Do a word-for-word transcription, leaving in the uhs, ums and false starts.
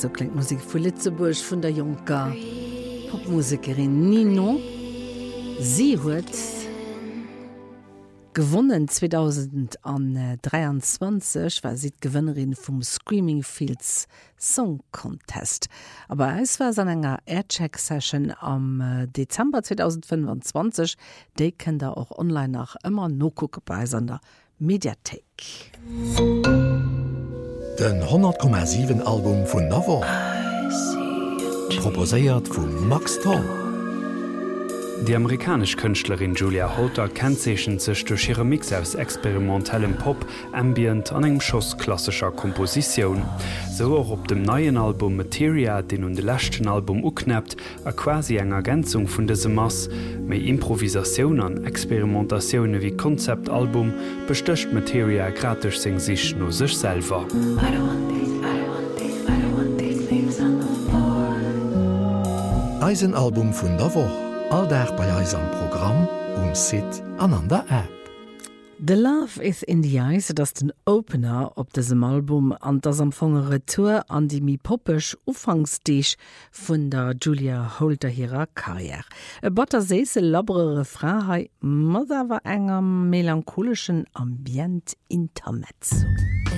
so klingt Musik von Litzeburg von der Junker Popmusikerin Nino. Sie hat gewonnen zwanzig dreiundzwanzig, war sie die Gewinnerin vom Screaming Fields Song Contest. Aber es war so eine Aircheck-Session am Dezember zwanzig fünfundzwanzig, die könnt ihr auch online nach immer noch gucken bei seiner Mediathek. Den hundert Komma sieben Album vun Navo proposéiert vum Max Toll. Die amerikasch Künstlerin Julia Holter kennzeechen sech durch ihre Mix aus experimentellem Pop, Ambient an engem Schoss klassischer Komposition. So auch op dem neuen Album Materia, den und de lächten Album uknappt, a quasi eng Ergänzung vun dese Mass, méi Improvisaun an Experimentationune wie Konzeptalbum bestöcht Materia gratisch seng sich no sech selber. Eisenalbum vun der Woche. Alldag bei eis am Programm um Sit an an der App. The Love is in the Eyes, das den Opener op diesem Album an das empfange Retour an die mi poppech Ufangsdeich vun der Julia Holter ihrer Karriere. E batterseese labrere Freiheit, mat war engem melancholischen Ambient Intermezzo.